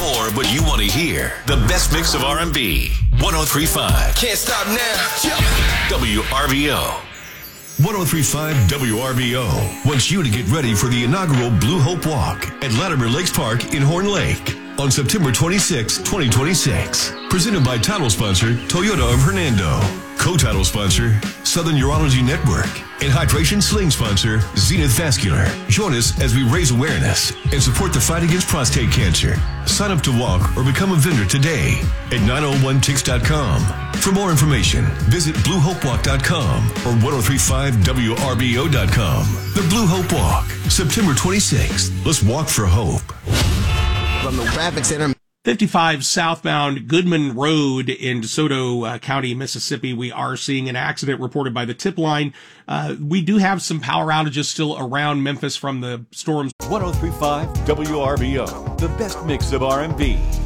more of what you want to hear. The best mix of R&B. 103.5. Can't stop now. WRBO. 103.5 WRBO wants you to get ready for the inaugural Blue Hope Walk at Latimer Lakes Park in Horn Lake on September 26, 2026. Presented by title sponsor Toyota of Hernando. Co-title sponsor Southern Urology Network. And hydration sling sponsor Zenith Vascular. Join us as we raise awareness and support the fight against prostate cancer. Sign up to walk or become a vendor today at 901tix.com. For more information, visit bluehopewalk.com or 1035wrbo.com. The Blue Hope Walk, September 26th. Let's walk for hope. From the Traffic Center. 55 southbound Goodman Road in DeSoto County, Mississippi. We are seeing an accident reported by the tip line. We do have some power outages still around Memphis from the storms. 103.5 WRBO, the best mix of R&B.